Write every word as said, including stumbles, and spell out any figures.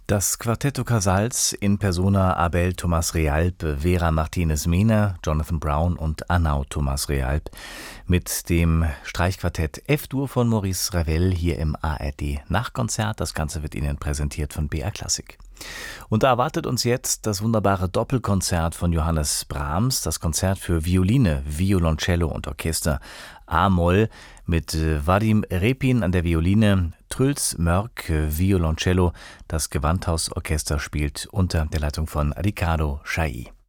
Das Quartetto Casals in persona Abel Thomas Realp, Vera Martinez Mena, Jonathan Brown und Arnaud Thomas Realp mit dem Streichquartett F-Dur von Maurice Ravel hier im A R D Nachtkonzert. Das Ganze wird Ihnen präsentiert von B R Classic. Und da erwartet uns jetzt das wunderbare Doppelkonzert von Johannes Brahms, das Konzert für Violine, Violoncello und Orchester A-Moll mit Vadim Repin an der Violine, Truls Mörk, Violoncello. Das Gewandhausorchester spielt unter der Leitung von Riccardo Chailly.